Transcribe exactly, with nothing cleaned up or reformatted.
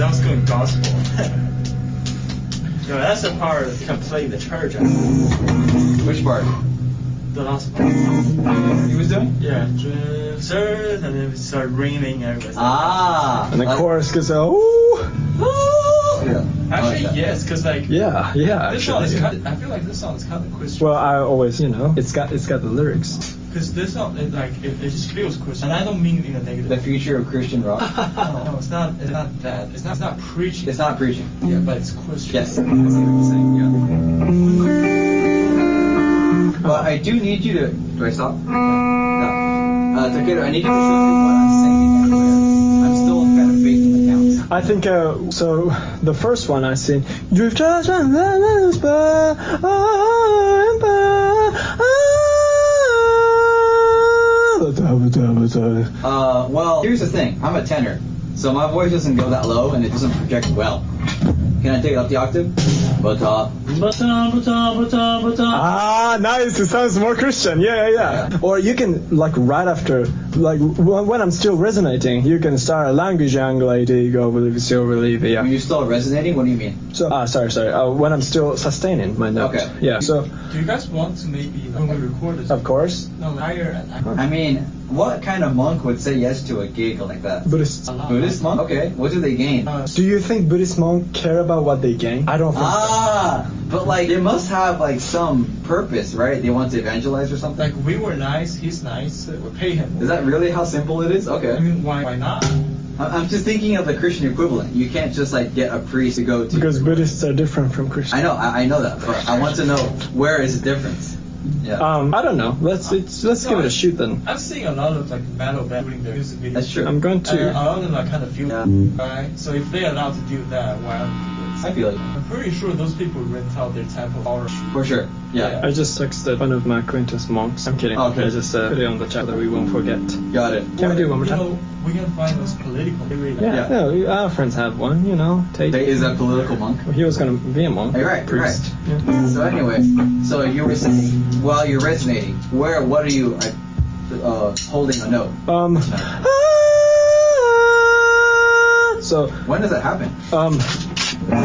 that was going gospel. No, that's the part that can play the church. Which part? The last part. He was doing? Yeah, sir, and then it started raining and everything. Ah. And the like, chorus goes, oh. Yeah. Actually, like yes, because like Yeah, yeah. this song is actually. kind of, I feel like this song is kind of Christian. Well, I always, you know, it's got it's got the lyrics. Because this song, it, like, it, it just feels Christian, and I don't mean it in a negative. The future of Christian rock. no, no, it's not. It's not that. It's not. It's not preaching. It's not preaching. Yeah, but it's Christian. Yes, I see what you're saying. Yeah. But I do need you to. Do I stop? No. Uh, Takeru, I need you to show me what I'm singing everywhere. I'm still kind of faking the counts. I think uh, so. The first one I sing, you've just uh, well, here's the thing. I'm a tenor, so my voice doesn't go that low and it doesn't project well. Can I take it up the octave? Bata, bata, bata, bata, bata. Ah, nice. It sounds more Christian. Yeah, yeah, yeah. Yeah. Or you can, like, right after, like, w- when I'm still resonating, you can start language young lady, go with still relieve, yeah. When you're still resonating, what do you mean? So, ah, sorry, sorry. Uh, when I'm still sustaining my note. Okay. Yeah. So, Do you guys want to maybe when we record this? of course, No, higher and higher. I mean, what kind of monk would say yes to a gig like that? Buddhists. Buddhist monk? Okay. What do they gain? Uh, Do you think Buddhist monks care about what they gain? I don't think Ah, but like they must have like some purpose, right? They want to evangelize or something. like we were nice, he's nice, uh, we pay him. Is that really how simple it is? Okay. I mean, why? Why not? I- I'm just thinking of the Christian equivalent. You can't just like get a priest to go to. Because Buddhists are different from Christians. I know, I, I know that, but I want to know where is the difference. Yeah. Um, I don't know. Let's it's, let's give it a shoot then. I've seen a lot of like metal bands doing their music videos. That's true. I'm going And to. a lot of them are kind of feel Yeah. right. So if they're allowed to do that, why aren't we? I feel like I'm pretty sure those people rent out their temple or for sure. Yeah. I just texted one of my acquaintance monks. I'm kidding. Okay. I just uh, put it on the chat that we won't forget. Got it. Can we do it one more You time? know, we can find those political. Yeah, Yeah. no, we- our friends have one, you know. Tate. Is that political monk? He was gonna be a monk. Hey, right, priest. right. Yeah. So anyway, so you were saying while you're resonating, where what are you uh, uh, holding a note? Um. So, When does that happen? um.